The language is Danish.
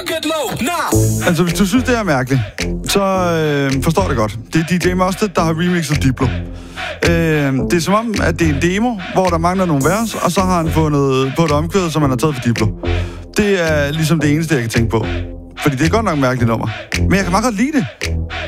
Altså, hvis du synes, det er mærkeligt, så forstår det godt. Det er DJ Mustard, der har remixet Diplo. Det er som om, at det er en demo, hvor der mangler nogle vers, og så har han fundet på et omkvæd, som han har taget for Diplo. Det er ligesom det eneste, jeg kan tænke på. Fordi det er godt nok et mærkeligt nummer. Men jeg kan meget godt lide det.